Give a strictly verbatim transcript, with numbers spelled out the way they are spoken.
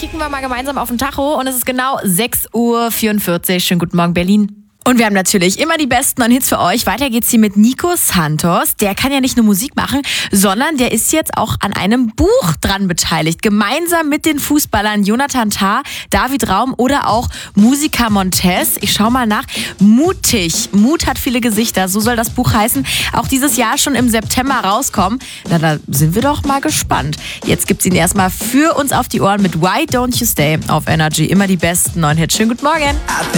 Kicken wir mal gemeinsam auf den Tacho und es ist genau sechs Uhr vierundvierzig. Schönen guten Morgen, Berlin. Und wir haben natürlich immer die besten neuen Hits für euch. Weiter geht's hier mit Nico Santos. Der kann ja nicht nur Musik machen, sondern der ist jetzt auch an einem Buch dran beteiligt. Gemeinsam mit den Fußballern Jonathan Tah, David Raum oder auch Musica Montez. Ich schau mal nach. Mutig. Mut hat viele Gesichter. So soll das Buch heißen. Auch dieses Jahr schon im September rauskommen. Na, da sind wir doch mal gespannt. Jetzt gibt's ihn erstmal für uns auf die Ohren mit Why Don't You Stay auf Energy. Immer die besten neuen Hits. Schönen guten Morgen.